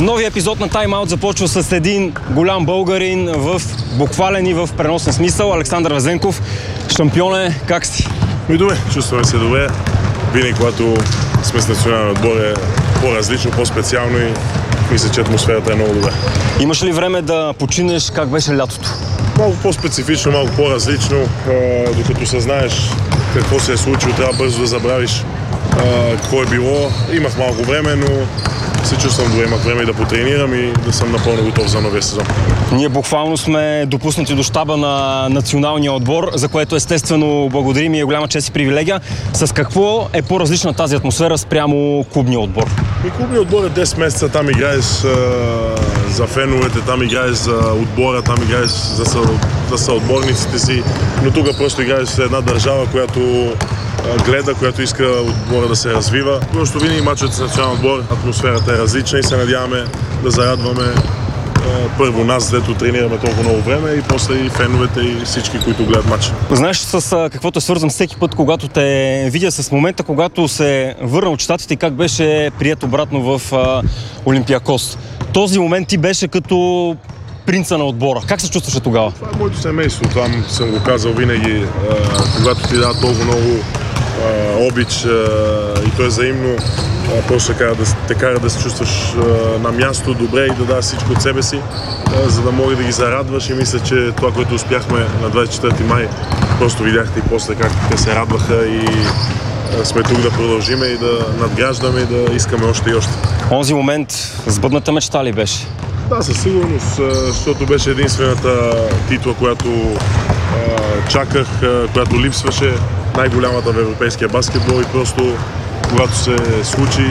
Новия епизод на Time Out започва с един голям българин в буквален и в преносен смисъл. Александър Везенков, шампионе, как си? Добре, чувстваме се добре. Винаги, когато сме с национален отбор е по-различно, по-специално и мисля, че атмосферата е много добре. Имаш ли време да починеш? Как беше лятото? Малко по-специфично, малко по-различно. Докато съзнаеш какво се е случило, трябва бързо да забравиш какво е било. Имах малко време, но се чувствам добре. Имах време и да потренирам и да съм напълно готов за новия сезон. Ние буквално сме допуснати до щаба на националния отбор, за което естествено благодарим и е голяма чест и привилегия. С какво е по-различна тази атмосфера спрямо клубния отбор? Клубният отбор е 10 месеца, там играеш за феновете, там играеш за отбора, там играеш за съотборниците си, но тук просто играеш за една държава, която гледа, която иска отбора да се развива. Просто винаги мачът с национален отбор, атмосферата е различна и се надяваме да зарадваме първо нас, дето тренираме толкова много време и после и феновете и всички, които гледат матча. Знаеш с каквото е свързан всеки път, когато те видя с момента, когато се върна от Щатите и как беше приет обратно в Олимпиакос. Този момент ти беше като принца на отбора. Как се чувстваше тогава? Това е моето семейство. Там съм го казал винаги. Когато ти дава толкова много обич и то е взаимно, просто те кара да се чувстваш на място добре и да дадеш всичко от себе си, за да може да ги зарадваш и мисля, че това, което успяхме на 24 май, просто видяхте и после как те се радваха и сме тук да продължиме и да надграждаме и да искаме още и още. Онзи момент сбъдната мечта ли беше? Да, със сигурност, защото беше единствената титла, която чаках, която липсваше, най-голямата в европейския баскетбол и просто когато се случи,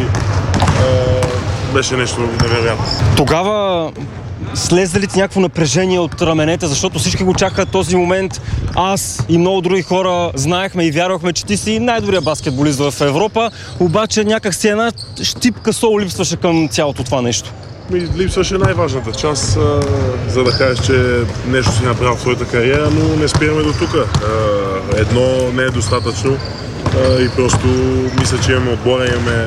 беше нещо невероятно. Тогава слезе ли ти някакво напрежение от раменете, защото всички го чакаха този момент. Аз и много други хора знаехме и вярвахме, че ти си най-добрият баскетболист в Европа, обаче някак си една щипка сол липсваше към цялото това нещо. Липсваше най-важната част, за да кажеш, че нещо си направил в твоята кариера, но не спираме до тук. Едно не е достатъчно и просто мисля, че имаме отбора, имаме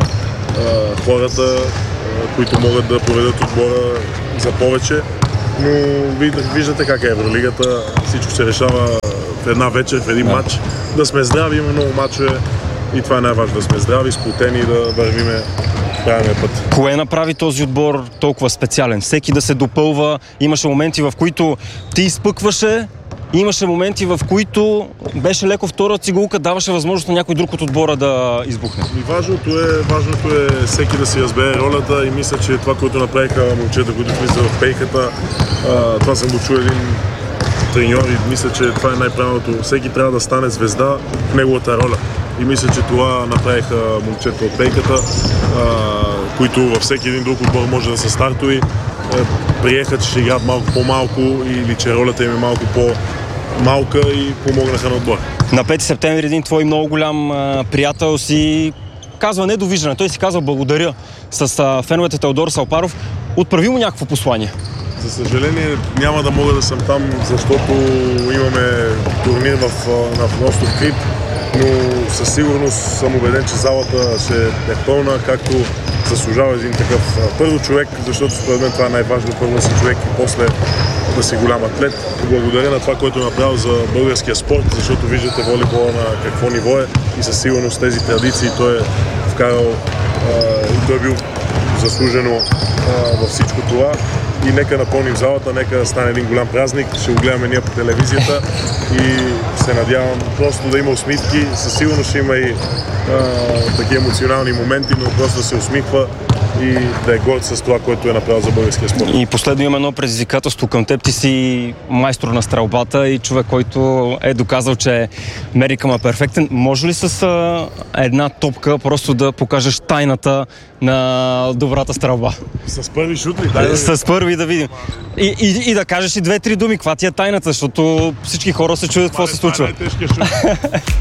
хората, които могат да проведат отбора за повече, но виждате как е Евролигата, всичко се решава в една вечер, в един матч. Да сме здрави, имаме много матчове и това е най-важно, да сме здрави, сплотени и да вървиме правилния път. Кое направи този отбор толкова специален? Всеки да се допълва, имаше моменти, в които ти изпъкваше, имаше моменти, в които беше леко втора цигулка, даваше възможност на някой друг от отбора да избухне. И важното е всеки да си разбере ролята и мисля, че това, което направиха момчета, които влизат в пейката, това съм го чул един треньор и мисля, че това е най-правилното. Всеки трябва да стане звезда в неговата роля. И мисля, че това направиха момчета от пейката, които във всеки един друг отбор може да са стартови. Приеха, че ще играят малко по-малко или че ролята им е малко по-малка и помогнаха на отбора. На 5 септември един твой много голям приятел си казва недовиждане. Той си казва благодаря с феновете Теодор Салпаров. Отправи му някакво послание. За съжаление няма да мога да съм там, защото имаме турнир на Остров Крит, но със сигурност съм убеден, че залата ще е пълна, както заслужава един такъв първо човек, защото според мен това е най-важно, първо да си човек и после да си голям атлет. Благодаря на това, което е направил за българския спорт, защото виждате волейбола на какво ниво е и със сигурност тези традиции той е вкарал и той е бил заслужено във всичко това. И нека напълним залата, нека стане един голям празник, ще го гледаме ние по телевизията и се надявам просто да има усмивки. Със сигурност ще има и такива емоционални моменти, но просто да се усмихва и да е горд с това, което е направил за българския спорт. И последно има едно предизвикателство към теб. Ти си майстор на стрелбата и човек, който е доказал, че Америка му е перфектен. Може ли с една топка просто да покажеш тайната на добрата стрелба? С първи шут ли? С първи да видим. И да кажеш и 2-3 думи, каква ти е тайната, защото всички хора се чудят какво се случва. Това е най-тежкият шут.